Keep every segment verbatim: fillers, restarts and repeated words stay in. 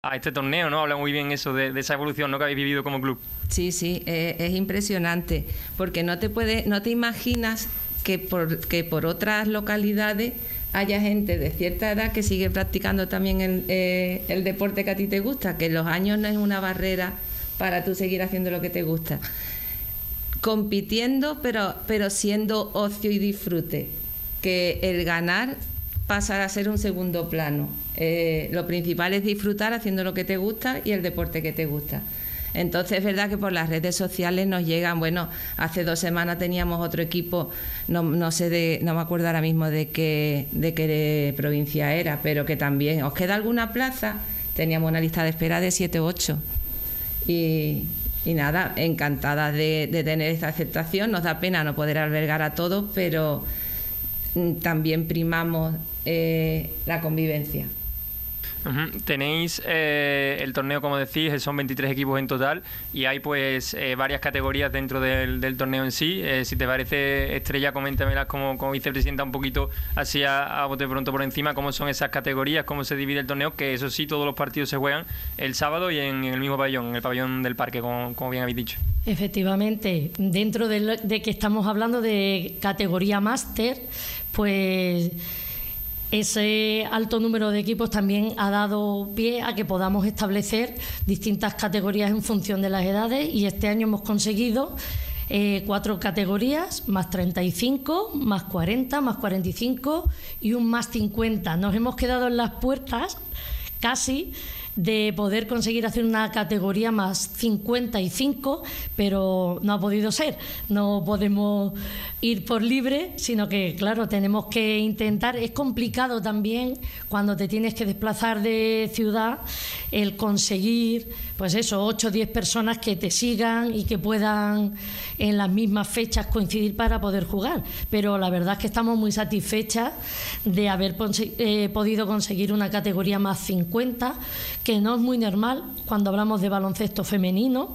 a este torneo, ¿no? Habla muy bien eso de, de esa evolución, ¿no?, que habéis vivido como club. Sí, sí, eh, es impresionante, porque no te puede, no te imaginas que por, que por otras localidades haya gente de cierta edad que sigue practicando también el, eh, el deporte que a ti te gusta, que los años no es una barrera para tú seguir haciendo lo que te gusta. Compitiendo, pero, pero siendo ocio y disfrute, que el ganar pasa a ser un segundo plano. Eh, lo principal es disfrutar haciendo lo que te gusta y el deporte que te gusta. Entonces es verdad que por las redes sociales nos llegan, bueno, hace dos semanas teníamos otro equipo, no, no sé de, no me acuerdo ahora mismo de qué, de qué provincia era, pero que también, ¿os queda alguna plaza? Teníamos una lista de espera de siete u ocho. Y, y nada, encantadas de, de tener esta aceptación. Nos da pena no poder albergar a todos, pero mm, también primamos eh, la convivencia. Uh-huh. Tenéis eh, el torneo, como decís, son veintitrés equipos en total y hay pues eh, varias categorías dentro del, del torneo en sí. Eh, si te parece, Estrella, coméntamelas como, como vicepresidenta un poquito así a, a bote pronto por encima, cómo son esas categorías, cómo se divide el torneo, que eso sí, todos los partidos se juegan el sábado y en, en el mismo pabellón, en el pabellón del parque, como, como bien habéis dicho. Efectivamente, dentro de, lo, de que estamos hablando de categoría máster, pues ese alto número de equipos también ha dado pie a que podamos establecer distintas categorías en función de las edades, y este año hemos conseguido eh, cuatro categorías, más treinta y cinco, más cuarenta, más cuarenta y cinco y un más cincuenta. Nos hemos quedado en las puertas casi de poder conseguir hacer una categoría más cincuenta y cinco, pero no ha podido ser. No podemos ir por libre, sino que, claro, tenemos que intentar. Es complicado también cuando te tienes que desplazar de ciudad el conseguir, pues eso, ocho o diez personas que te sigan y que puedan en las mismas fechas coincidir para poder jugar. Pero la verdad es que estamos muy satisfechas de haber eh, podido conseguir una categoría más cincuenta, que no es muy normal cuando hablamos de baloncesto femenino.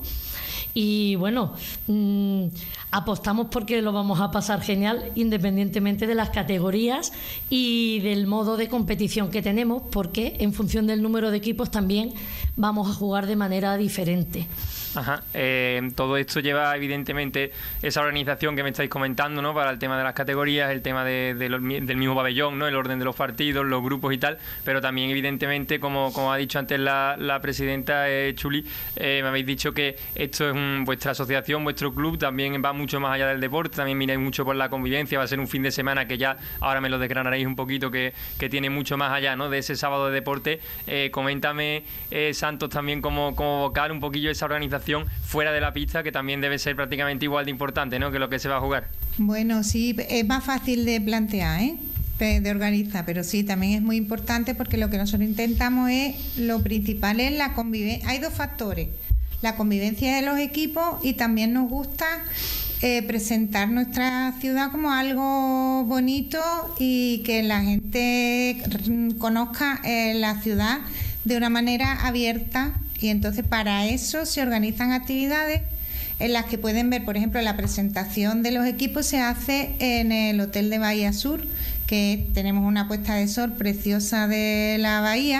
Y bueno, mmm, apostamos porque lo vamos a pasar genial independientemente de las categorías y del modo de competición que tenemos, porque en función del número de equipos también vamos a jugar de manera diferente. Ajá. Eh, todo esto lleva evidentemente esa organización que me estáis comentando, ¿no?, para el tema de las categorías, el tema de, de los, del mismo pabellón, ¿no?, el orden de los partidos, los grupos y tal, pero también evidentemente, como, como ha dicho antes la, la presidenta eh, Chuli, eh, me habéis dicho que esto es un, vuestra asociación, vuestro club también va mucho más allá del deporte, también miráis mucho por la convivencia. Va a ser un fin de semana que ya ahora me lo desgranaréis un poquito, que, que tiene mucho más allá, ¿no?, de ese sábado de deporte. Eh, coméntame, eh, Santos, también como, como vocal, un poquillo esa organización fuera de la pista, que también debe ser prácticamente igual de importante, ¿no?, que lo que se va a jugar. Bueno, sí, es más fácil de plantear, ¿eh?, de organizar, pero sí, también es muy importante, porque lo que nosotros intentamos es, lo principal es la convivencia. Hay dos factores: la convivencia de los equipos, y también nos gusta eh, presentar nuestra ciudad como algo bonito y que la gente conozca eh, la ciudad de una manera abierta. Y entonces para eso se organizan actividades en las que pueden ver, por ejemplo, la presentación de los equipos se hace en el Hotel de Bahía Sur, que tenemos una puesta de sol preciosa de la bahía,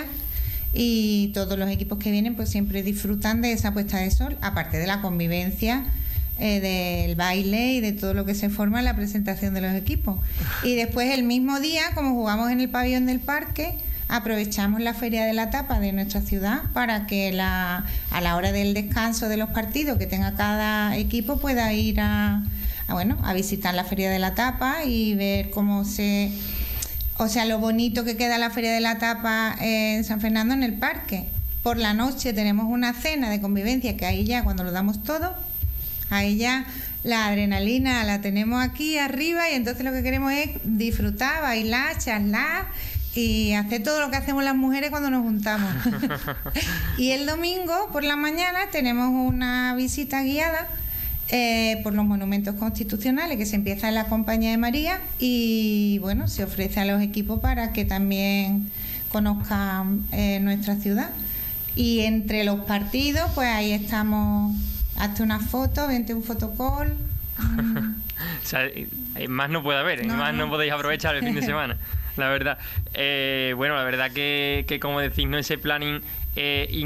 y todos los equipos que vienen pues siempre disfrutan de esa puesta de sol, aparte de la convivencia, eh, del baile y de todo lo que se forma en la presentación de los equipos. Y después, el mismo día, como jugamos en el pabellón del parque, aprovechamos la Feria de la Tapa de nuestra ciudad para que la, a la hora del descanso de los partidos que tenga cada equipo pueda ir a, a, bueno, a visitar la Feria de la Tapa y ver cómo se... O sea, lo bonito que queda la Feria de la Tapa en San Fernando, en el parque. Por la noche tenemos una cena de convivencia, que ahí ya, cuando lo damos todo, ahí ya la adrenalina la tenemos aquí arriba, y entonces lo que queremos es disfrutar, bailar, charlar y hacer todo lo que hacemos las mujeres cuando nos juntamos. Y el domingo por la mañana tenemos una visita guiada eh, por los monumentos constitucionales, que se empieza en la Compañía de María, y bueno, se ofrece a los equipos para que también conozcan eh, nuestra ciudad. Y entre los partidos, pues ahí estamos, hazte una foto, vente un fotocall. Mm. O sea, más no puede haber, no, más no, no podéis aprovechar el fin de semana, la verdad. Eh, bueno, la verdad que, que como decís, ¿no?, ese planning eh,